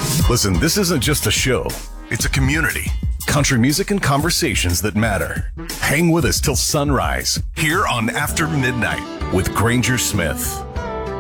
Listen, this isn't just a show, it's a community. Country music and conversations that matter. Hang with us till sunrise, here on After Midnight with Granger Smith.